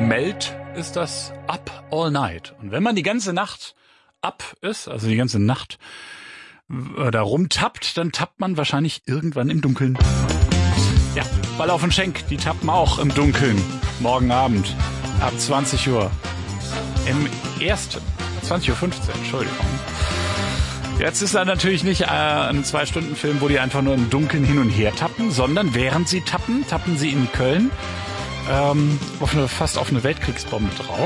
Melt ist das Up All Night. Und wenn man die ganze Nacht up ist, also die ganze Nacht da rumtappt, dann tappt man wahrscheinlich irgendwann im Dunkeln. Ja, Ballauf und Schenk, die tappen auch im Dunkeln. Morgen Abend ab 20 Uhr. Im ersten 20:15 Uhr, Entschuldigung. Jetzt ist da natürlich nicht ein 2-Stunden-Film, wo die einfach nur im Dunkeln hin und her tappen, sondern während sie tappen sie in Köln fast auf eine Weltkriegsbombe drauf.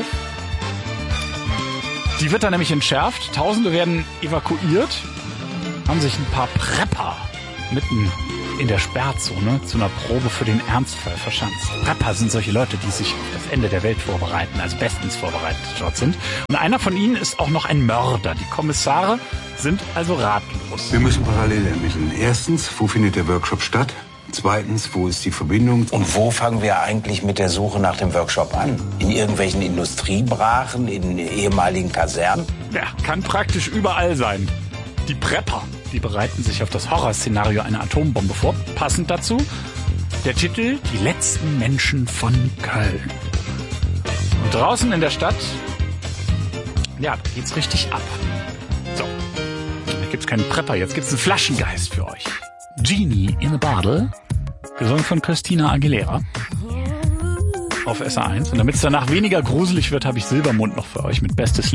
Die wird dann nämlich entschärft. Tausende werden evakuiert, haben sich ein paar Prepper mitten in der Sperrzone zu einer Probe für den Ernstfall verschanzt. Prepper sind solche Leute, die sich auf das Ende der Welt vorbereiten, also bestens vorbereitet dort sind. Und einer von ihnen ist auch noch ein Mörder. Die Kommissare sind also ratlos. Wir müssen parallel ermitteln. Erstens, wo findet der Workshop statt? Zweitens, wo ist die Verbindung? Und wo fangen wir eigentlich mit der Suche nach dem Workshop an? In irgendwelchen Industriebrachen, in ehemaligen Kasernen? Ja, kann praktisch überall sein. Die Prepper, die bereiten sich auf das Horrorszenario einer Atombombe vor. Passend dazu der Titel Die letzten Menschen von Köln. Und draußen in der Stadt, ja, da geht's richtig ab. So, da gibt's keinen Prepper, jetzt gibt's einen Flaschengeist für euch. Genie in a Bottle, gesungen von Christina Aguilera auf SR1. Und damit es danach weniger gruselig wird, habe ich Silbermond noch für euch mit Bestes